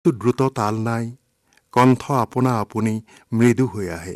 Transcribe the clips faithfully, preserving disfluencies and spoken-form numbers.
দ্ৰুত তাল নাই, কণ্ঠ আপোনা আপুনি মৃদু হৈ আহে।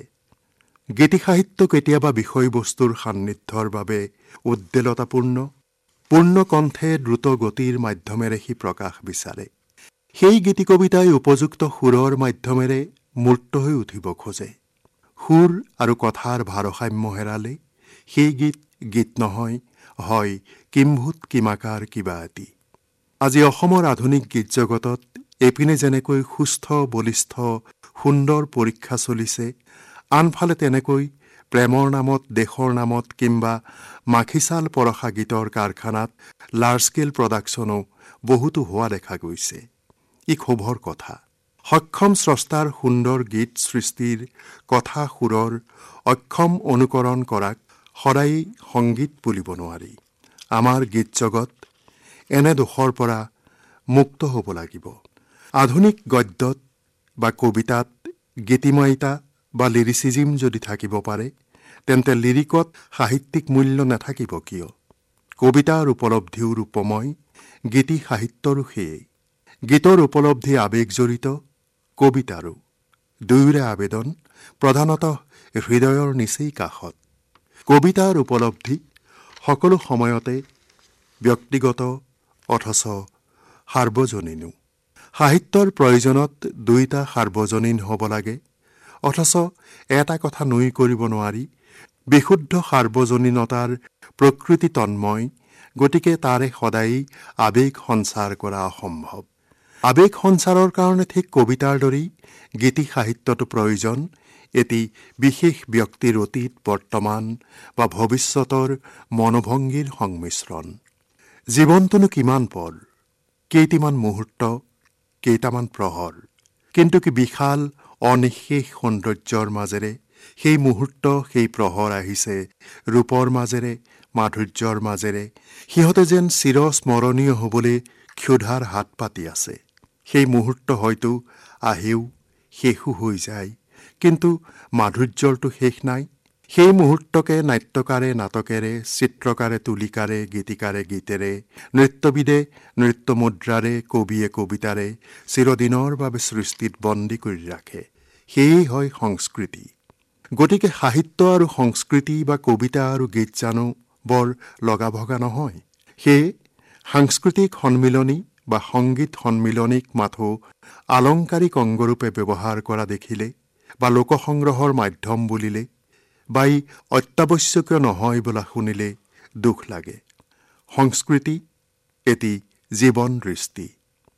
গীতি সাহিত্য কেতিয়াবা বিষয়বস্তুৰ সান্নিধ্যৰ বাবে উদ্বেলতাপূৰ্ণ, পূৰ্ণ কণ্ঠে দ্ৰুত গতিৰ মাধ্যমেৰে সি প্ৰকাশ বিচাৰে। সেই গীতি কবিতাই উপযুক্ত সুৰৰ মাধ্যমেৰে মূৰ্ত হৈ উঠিব খোজে। সুৰ আৰু কথাৰ ভাৰসাম্য হেৰালে সেই গীত গীত নহয়, হয় কিম্ভূত কিমাকাৰ কিবা এটি। আজি অসমৰ আধুনিক গীত জগতত এপিনে যেনেকৈ সুস্থ বলিষ্ঠ সুন্দৰ পৰীক্ষা চলিছে, আনফালে তেনেকৈ প্ৰেমৰ নামত, দেশৰ নামত কিম্বা মাখিচাল পৰশা গীতৰ কাৰখানাত লাৰ্জ স্কেল প্ৰডাকশ্যনো বহুতো হোৱা দেখা গৈছে। ই ক্ষোভৰ কথা। সক্ষম স্ৰষ্টাৰ সুন্দৰ গীত সৃষ্টিৰ কথা সুৰৰ অক্ষম অনুকৰণ কৰাক সদায় সংগীত বুলিব নোৱাৰি। আমাৰ গীত জগত এনে দোষৰ পৰা মুক্ত হ'ব লাগিব। আধুনিক গদ্যত বা কবিতাত গীতিময়তা বা লিৰিচিজিম যদি থাকিব পাৰে, তেন্তে লিৰিকত সাহিত্যিক মূল্য নাথাকিব কিয়? কবিতাৰ উপলব্ধিও ৰূপময়, গীতি সাহিত্যৰো সেয়ে। গীতৰ উপলব্ধি আৱেগজড়িত, কবিতাৰো। দুয়োৰে আবেদন প্ৰধানতঃ হৃদয়ৰ নিচেই কাষত। কবিতাৰ উপলব্ধি সকলো সময়তে ব্যক্তিগত অথচ সাৰ্বজনীনো। সাহিত্যৰ প্ৰয়োজনত দুইটা সাৰ্বজনীন হ'ব লাগে, অথচ এটা কথা নুই কৰিব নোৱাৰি। বিশুদ্ধ সাৰ্বজনীনতাৰ প্ৰকৃতি তন্ময়, গতিকে তাৰে সদায়েই আৱেগ সঞ্চাৰ কৰা অসম্ভৱ। আৱেগ সঞ্চাৰৰ কাৰণে ঠিক কবিতাৰ দৰেই গীতি সাহিত্যটো প্ৰয়োজন এটি বিশেষ ব্যক্তিৰ অতীত, বৰ্তমান বা ভৱিষ্যতৰ মনোভংগীৰ সংমিশ্ৰণ। জীৱনটোনো কিমান পৰ, কেইটিমান মুহূৰ্ত, কেইটামান প্ৰহৰ, কিন্তু কি বিশাল অনিশেষ সৌন্দৰ্যৰ মাজেৰে সেই মুহূৰ্ত, সেই প্ৰহৰ আহিছে ৰূপৰ মাজেৰে, মাধুৰ্যৰ মাজেৰে। সিহঁতে যেন চিৰস্মৰণীয় হ'বলৈ ক্ষুধাৰ হাত পাতি আছে। সেই মুহূৰ্ত হয়তো আহেও শেষো হৈ যায়, কিন্তু মাধুৰ্যৰটো শেষ নাই। সেই মুহূৰ্তকে নাট্যকাৰে নাটকেৰে, চিত্ৰকাৰে তুলিকাৰে, গীতিকাৰে গীতেৰে, নৃত্যবিদে নৃত্যমুদ্ৰাৰে, কবিয়ে কবিতাৰে চিৰদিনৰ বাবে সৃষ্টিত বন্দী কৰি ৰাখে। সেয়েই হয় সংস্কৃতি। গতিকে সাহিত্য আৰু সংস্কৃতি বা কবিতা আৰু গীত জানো বৰ লগা ভগা নহয়। সেয়ে সাংস্কৃতিক সন্মিলনী বা সংগীত সন্মিলনীক মাথো আলংকাৰিক অংগৰূপে ব্যৱহাৰ কৰা দেখিলে বা লোকসংগ্ৰহৰ মাধ্যম বুলিলে বা ই অত্যাৱশ্যকীয় নহয় বোলা শুনিলে দুখ লাগে। সংস্কৃতি এটি জীৱন দৃষ্টি।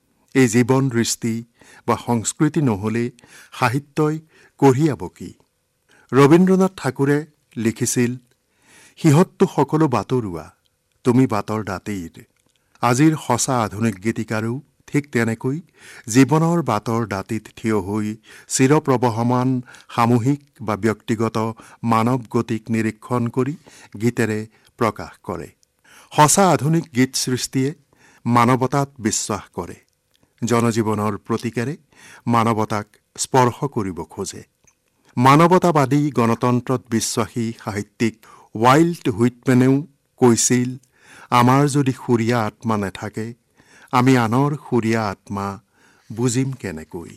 এই জীৱন দৃষ্টি বা সংস্কৃতি নহ'লে সাহিত্যই কঢ়িয়াব কি? ৰবীন্দ্ৰনাথ ঠাকুৰে লিখিছিল, সিহঁতটো সকলো বাটৰুৱা, তুমি বাটৰ দাঁতিৰ। আজিৰ সঁচা আধুনিক গীতিকাৰো ঠিক তেনেকৈ জীৱনৰ বাটৰ দাঁতিত থিয় হৈ চিৰপ্ৰবহমান সামূহিক বা ব্যক্তিগত মানৱ গতিক নিৰীক্ষণ কৰি গীতেৰে প্ৰকাশ কৰে। সঁচা আধুনিক গীত সৃষ্টিয়ে মানৱতাত বিশ্বাস কৰে, জনজীৱনৰ প্ৰতীকেৰে মানৱতাক স্পৰ্শ কৰিব খোজে। মানৱতাবাদী গণতন্ত্ৰত বিশ্বাসী সাহিত্যিক ৱাল্ট হুইটমেনেও কৈছিল, আমাৰ যদি সুৰীয়া আত্মা নাথাকে, আমি আনৰ সুৰীয়া আত্মা বুজিম কেনেকৈ?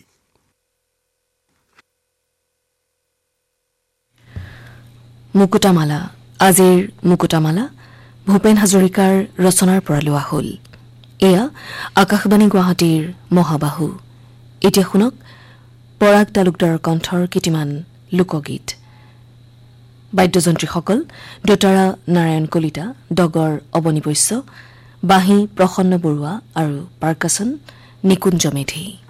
মুকুতামালা। আজিৰ মুকুতামালা ভূপেন হাজৰিকাৰ ৰচনাৰ পৰা লোৱা হ'ল। এয়া আকাশবাণী গুৱাহাটীৰ মহাবাহু। এতিয়া শুনক পৰাগ তালুকদাৰৰ কণ্ঠৰ কেইটিমান লোকগীত। বাদ্যযন্ত্ৰীসকল দোতাৰা নাৰায়ণ কলিতা, ডগৰ অৱনী বৈশ্য, বাঁহী প্ৰসন্ন বৰুৱা আৰু পাৰ্কাছন নিকুঞ্জ মেধি।